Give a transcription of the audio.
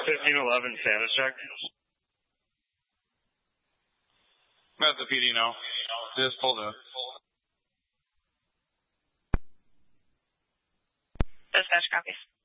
1511 status check. That's the PD now. Just pulled in. Dispatch copies.